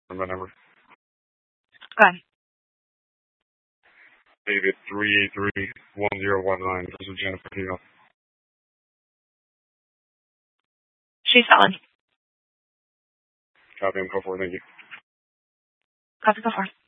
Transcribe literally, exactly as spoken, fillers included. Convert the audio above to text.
Remember number? Go ahead. David three eight three one zero one nine. This is Jennifer Hino. She's selling. Copy and go forward. Thank you. Copy, go forward.